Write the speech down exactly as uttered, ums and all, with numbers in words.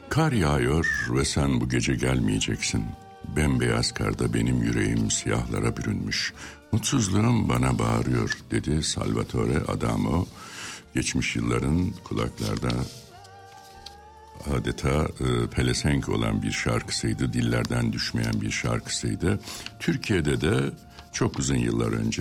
Kar yağıyor ve sen bu gece gelmeyeceksin. Bembeyaz karda benim yüreğim siyahlara bürünmüş. Mutsuzluğum bana bağırıyor dedi Salvatore Adamo. Geçmiş yılların kulaklarda adeta e, pelesenk olan bir şarkısıydı. Dillerden düşmeyen bir şarkısıydı. Türkiye'de de çok uzun yıllar önce